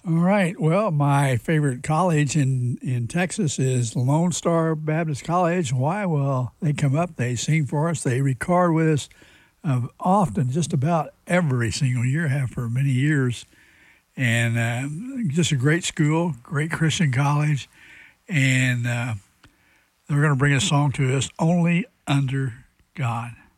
All right. Well, my favorite college in Texas is Lone Star Baptist College. Why? Well, they come up, they sing for us, they record with us often, just about every single year, have for many years. And just a great school, great Christian college. And they're going to bring a song to us, Only Under God.